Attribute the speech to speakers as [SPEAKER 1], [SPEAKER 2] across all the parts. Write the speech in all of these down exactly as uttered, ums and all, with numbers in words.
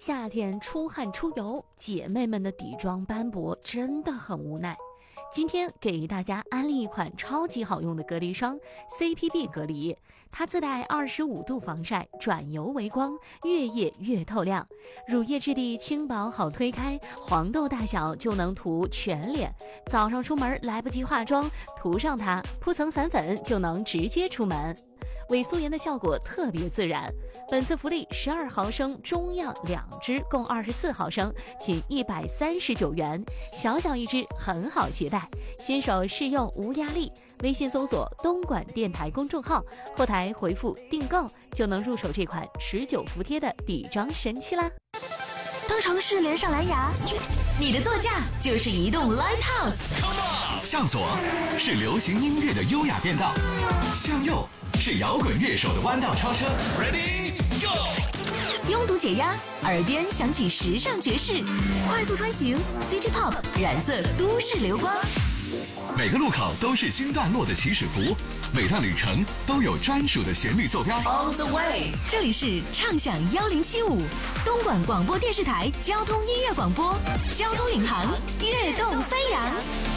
[SPEAKER 1] 夏天出汗出油，姐妹们的底妆斑驳真的很无奈。今天给大家安利一款超级好用的隔离霜 C P B 隔离，它自带二十五度防晒，转油为光，越夜越透亮。乳液质地轻薄好推开，黄豆大小就能涂全脸。早上出门来不及化妆，涂上它，铺层散粉就能直接出门。伪素颜的效果特别自然。本次福利十二毫升中样两支，共二十四毫升，仅一百三十九元，小小一支，很好携带。新手试用无压力，微信搜索东莞电台公众号，后台回复订购就能入手这款持久服帖的底妆神器啦。
[SPEAKER 2] 当城市连上蓝牙，你的座驾就是移动 Lighthouse。
[SPEAKER 3] 向左是流行音乐的优雅变道，向右是摇滚乐手的弯道超车。Ready Go！
[SPEAKER 2] 拥堵解压，耳边响起时尚爵士，快速穿行 City Pop 染色都市流光。
[SPEAKER 3] 每个路口都是新段落的起始符，每段旅程都有专属的旋律坐标。
[SPEAKER 2] On the way， 这里是畅享一零七五东莞广播电视台交通音乐广播，交通领航，跃动飞扬。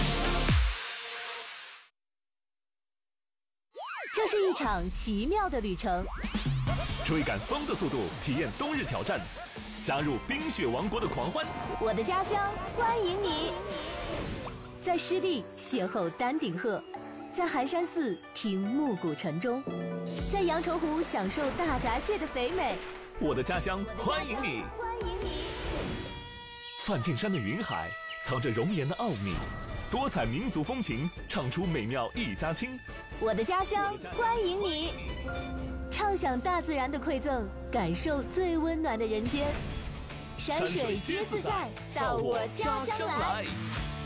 [SPEAKER 2] 这是一场奇妙的旅程，
[SPEAKER 4] 追赶风的速度，体验冬日挑战，加入冰雪王国的狂欢。
[SPEAKER 2] 我的家乡欢迎你，在湿地邂逅丹顶鹤，在寒山寺听暮鼓晨钟，在阳澄湖享受大闸蟹的肥美。
[SPEAKER 4] 我的家乡欢迎你，
[SPEAKER 2] 欢迎你。
[SPEAKER 4] 梵净山的云海藏着容颜的奥秘，多彩民族风情唱出美妙一家亲。
[SPEAKER 2] 我的家乡欢迎你，畅享大自然的馈赠，感受最温暖的人间。山水皆自在，到我家乡来。